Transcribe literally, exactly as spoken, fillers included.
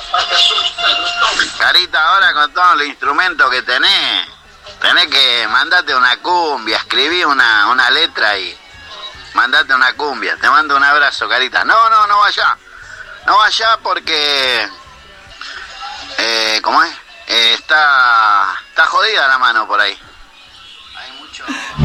Carita, ahora con todos los instrumentos que tenés, tenés que mandarte una cumbia, escribí una, una letra y mandate una cumbia. Te mando un abrazo, Carita. No, no, no vaya. No vaya porque... Eh, ¿Cómo es? Eh, está, está jodida la mano por ahí. Hay mucho...